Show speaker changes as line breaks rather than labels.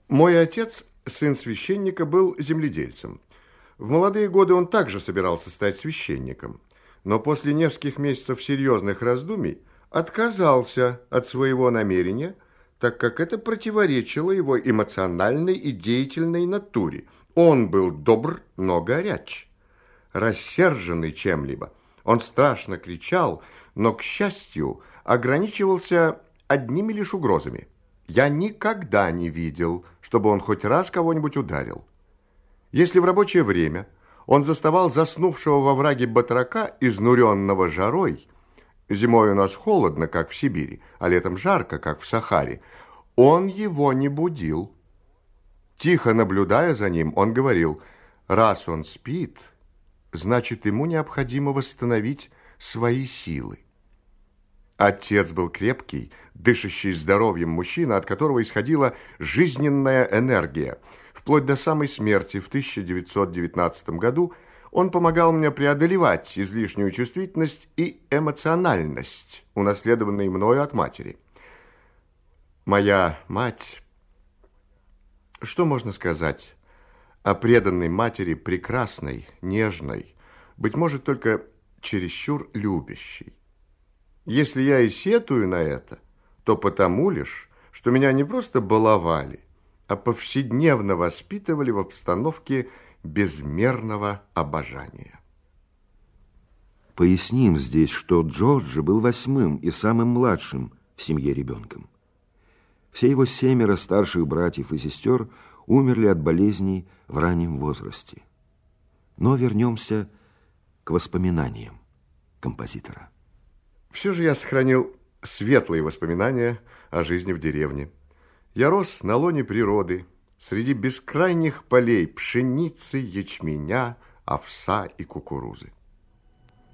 Мой отец, сын священника, был земледельцем. В молодые годы он также собирался стать священником, но после нескольких месяцев серьезных раздумий отказался от своего намерения, так как это противоречило его эмоциональной и деятельной натуре. Он был добр, но горяч. Рассерженный чем-либо, он страшно кричал, но, к счастью, ограничивался одними лишь угрозами. Я никогда не видел, чтобы он хоть раз кого-нибудь ударил. Если в рабочее время он заставал заснувшего во враге батрака, изнуренного жарой, зимой у нас холодно, как в Сибири, а летом жарко, как в Сахаре, он его не будил. Тихо наблюдая за ним, он говорил: раз он спит, значит, ему необходимо восстановить свои силы. Отец был крепкий, дышащий здоровьем мужчина, от которого исходила жизненная энергия. Вплоть до самой смерти в 1919 году он помогал мне преодолевать излишнюю чувствительность и эмоциональность, унаследованные мною от матери. Моя мать... Что можно сказать о преданной матери, прекрасной, нежной, быть может, только чересчур любящей? Если я и сетую на это, то потому лишь, что меня не просто баловали, а повседневно воспитывали в обстановке безмерного обожания.
Поясним здесь, что Джорджи был 8-м и самым младшим в семье ребенком. Все его 7 старших братьев и сестер умерли от болезней в раннем возрасте. Но вернемся к воспоминаниям композитора.
Все же я сохранил светлые воспоминания о жизни в деревне. Я рос на лоне природы, среди бескрайних полей пшеницы, ячменя, овса и кукурузы.